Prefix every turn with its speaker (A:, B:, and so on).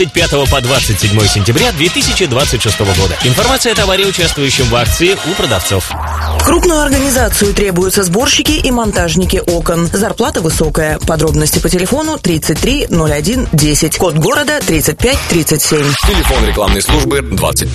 A: 5 по 27 сентября 2026 года. Информация о товаре, участвующем в акции, у продавцов.
B: В крупную организацию требуются сборщики и монтажники окон. Зарплата высокая. Подробности по телефону 33 01 10. Код города 35 37.
C: Телефон рекламной службы 20.